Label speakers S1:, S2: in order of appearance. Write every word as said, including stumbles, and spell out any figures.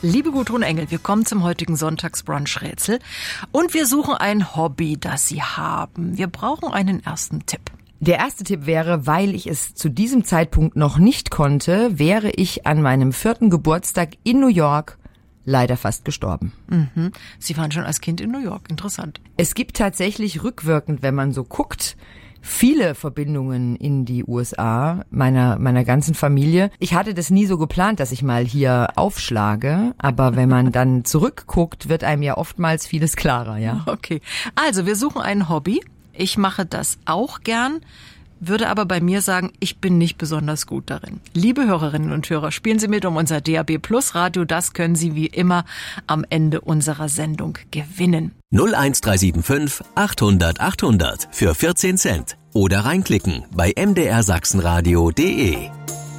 S1: Liebe Gudrun Engel, wir kommen zum heutigen Sonntagsbrunch-Rätsel und wir suchen ein Hobby, das Sie haben. Wir brauchen einen ersten Tipp.
S2: Der erste Tipp wäre, weil ich es zu diesem Zeitpunkt noch nicht konnte, wäre ich an meinem vierten Geburtstag in New York leider fast gestorben.
S1: Mhm. Sie waren schon als Kind in New York, interessant.
S2: Es gibt tatsächlich rückwirkend, wenn man so guckt, viele Verbindungen in die U S A, meiner meiner ganzen Familie. Ich hatte das nie so geplant, dass ich mal hier aufschlage, aber wenn man dann zurückguckt, wird einem ja oftmals vieles klarer, ja.
S1: Okay, also wir suchen ein Hobby. Ich mache das auch gern, würde aber bei mir sagen, ich bin nicht besonders gut darin. Liebe Hörerinnen und Hörer, spielen Sie mit um unser D A B Plus Radio. Das können Sie wie immer am Ende unserer Sendung gewinnen.
S3: null eins drei sieben fünf achthundert achthundert für vierzehn Cent oder reinklicken bei m d r sachsenradio punkt d e.